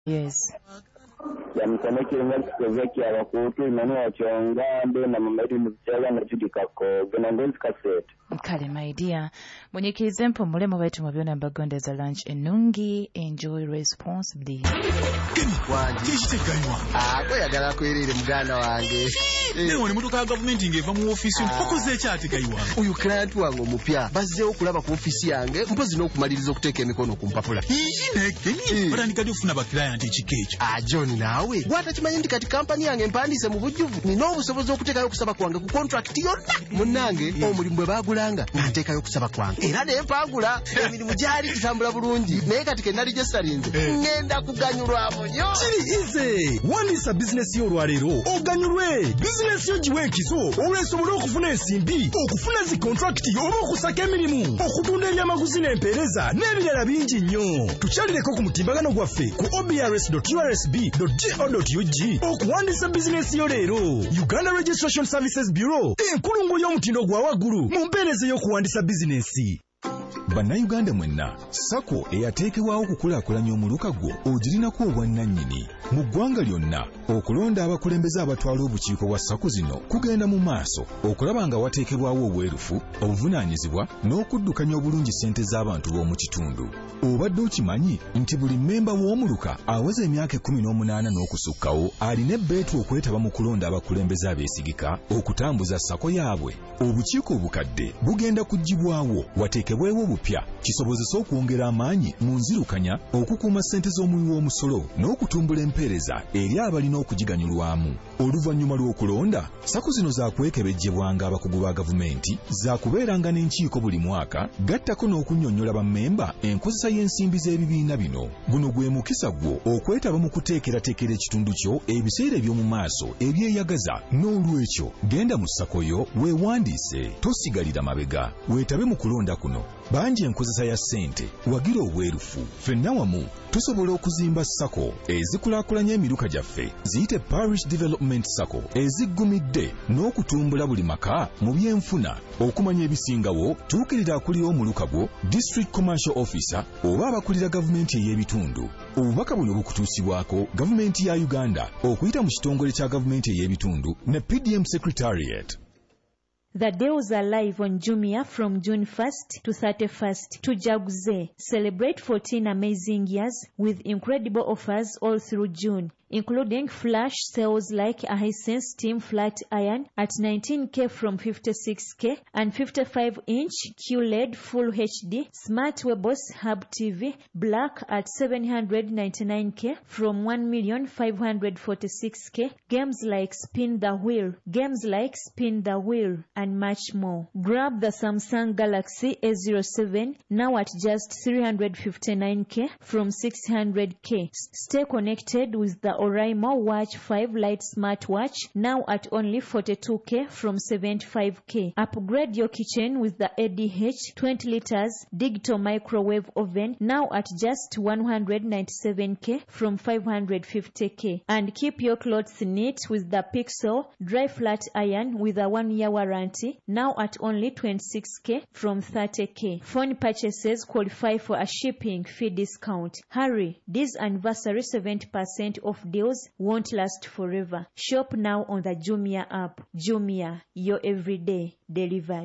Yes. Yamkoneke ngaki abakutu Emmanuel Chongambe na mama yetu Mzee na Judy Kako Gonangozi cassette. Kale my dear, munyikirize mpumule wetu mu byonna mbagondeza lunch ennungi. Enjoy responsibly. Wangi kweyagala kwerere muganda wange. Newe ni mutuka government ngeva mu office okoze ekyati kaiwa. Uyu client wange omupya bazze okulaba ku office yange mpozi n'okumaliriza okuteeka emikono ku mpapula. Batandika ofuna ba client ekikeeki. John naawe watakimanyi nti kati kampani yange mpandiise mu bujjuvu nina obusobozi okuteekayo okusaba kwange ku contract yonna. Munnange omulimu bwe baagulanga nteekayo okusaba kwange era ne mpangula emirimu gyali gitambula bulungi naye kati ke nali gyesalinze ngenda kuganyulwamu nnyo. Kiriize wandiisa bizinesi yo olwaleero oganyulwe. Bizinesi yo giwe ekizo olwesobola okufuna ensimbi, okufuna zi kontrakiti oba okusaka emirimu, okutunda ebyamaguzi n'empeereza n'ebirala bingi nnyo. Tukyalireko ku mutimbagano gwaffe ku obrs.ursb.go.ug okuwandiisa bizinesi yo leero. Uganda Registration Services Bureau, enkulungo y'omutindo gwa waggulu mu mpeereza y'okuwandiisa bizinesi. Bannayuganda mwenna, SACCO eyateekebwawo okukulaakulanya omuluka gwo ogirinako obwannannyini. Mu ggwanga lyonna, okulonda abakulembeze abatwala obukiiko bwa SACCO zino kugenda mu maaso okulaba nga wateekebwawo obwerufu, obuvunaanyizibwa n'okuddukanya obulungi ssente z'abantu b'omu kitundu. Obadde okimanyi nti buli mmemba w'omuluka aweza emyaka 18 n'okusukkawo alina ebbeetu okwetaba mu kulonda abakulembeze abeesigika okutambuza SACCO yaabwe. Obukiiko obukadde bugenda kuggyibwawo wateekebwewo obupya kisobozesa okwongera amaanyi mu nzirukanya, okukuuma ssente z'omuwi w'omusolo n'okutumbula empeereza eri abalina okugiganyulwamu. Oluvannyuma lw'okulonda, SACCO zino zaakwekebejjebwanga abakugu ba gavumenti, zaakubeeranga n'enkiiko buli mwaka, gattako n'okunnyonnyola bammemba enkozesa y'ensimbi z'ebibiina bino. Guno gwe mukisa gwo okwetaba mu kuteekerateekera ekitundu kyo ebiseera eby'omu maaso ebyeyagaza. N'olwekyo genda mu SACCO yo weewandiise, tosigalira mabega, weetabe mu kulonda kuno. Bangi enkozesa ya ssente, wagira obwerufu. Ffenna wamu tusobola okuzimba SACCO ezikulaakulanya emiruka gyaffe, ziyite Parish Development SACCO eziggumidde n'okutumbula buli maka mu byenfuna. Okumanya ebisingawo, tuukirira akulira omuluka gwo, District Commercial Officer oba abakulira gavumenti ey'ebitundu. Obubaka buno bukutuusibwako gavumenti ya Uganda okuyita mu kitongole kya gavumenti ey'ebitundu ne PDM Secretariat. The deals are live on Jumia from June 1st to 31st. Tujaguze. Celebrate 14 amazing years with incredible offers all through June, including flash sales like a Hisense Steam Flat Iron at 19K from 56K and 55-inch QLED Full HD Smart Webos Hub TV Black at 799K from 1,546K. Games like Spin the Wheel, and much more. Grab the Samsung Galaxy A07 now at just 359K from 600K. Stay connected with the Oraimo Watch 5 Lite smartwatch now at only 42K from 75K. Upgrade your kitchen with the ADH 20 liters digital microwave oven now at just 197K from 550K. And keep your clothes neat with the Pixel dry flat iron with a 1-year warranty now at only 26K from 30K. Phone purchases qualify for a shipping fee discount. Hurry, this anniversary 70% off deals won't last forever. Shop now on the Jumia app. Jumia, your everyday delivered.